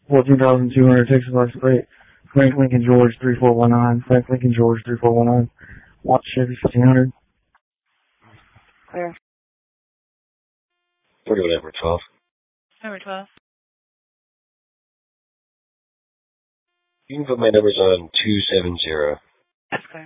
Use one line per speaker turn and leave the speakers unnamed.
14,200 Texas license plate. Frank Lincoln George 3419. Frank Lincoln George 3419. Watch Chevy 1500.
Clear.
40 whatever, 12.
Number 12.
You can put my numbers on 270.
That's clear.